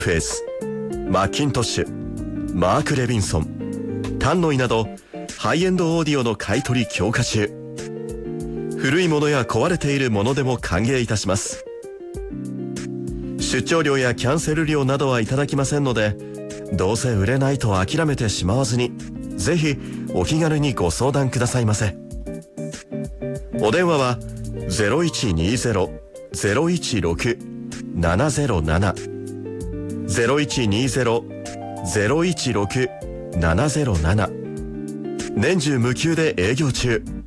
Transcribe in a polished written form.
フェイス、マッキントッシュ、マーク・レビンソン、タンノイなどハイエンドオーディオの買い取り強化中。古いものや壊れているものでも歓迎いたします。出張料やキャンセル料などはいただきませんので、どうせ売れないと諦めてしまわずに、ぜひお気軽にご相談くださいませ。お電話は 0120-016-707 0120-016-707 年中無休で営業中。